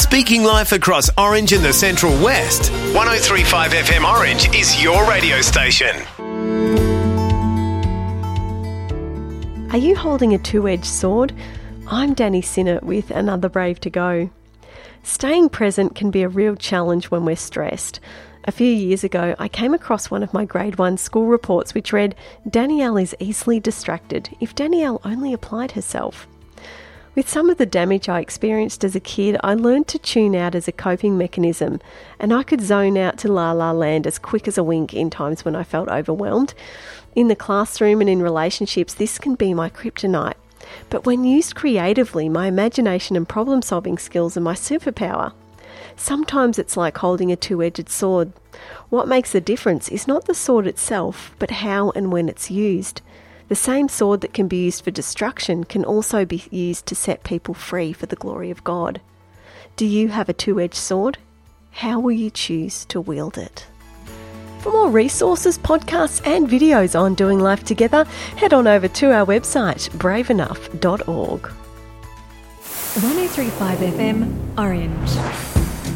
Speaking life across Orange and the Central West, 103.5 FM Orange is your radio station. Are you holding a two-edged sword? I'm Danny Sinnott with another Brave to Go. Staying present can be a real challenge when we're stressed. A few years ago, I came across one of my grade 1 school reports which read, "Danielle is easily distracted if Danielle only applied herself." With some of the damage I experienced as a kid, I learned to tune out as a coping mechanism, and I could zone out to La La Land as quick as a wink in times when I felt overwhelmed. In the classroom and in relationships, this can be my kryptonite. But when used creatively, my imagination and problem-solving skills are my superpower. Sometimes it's like holding a two-edged sword. What makes the difference is not the sword itself, but how and when it's used. The same sword that can be used for destruction can also be used to set people free for the glory of God. Do you have a two-edged sword? How will you choose to wield it? For more resources, podcasts and videos on doing life together, head on over to our website, braveenough.org. 103.5 FM Orange.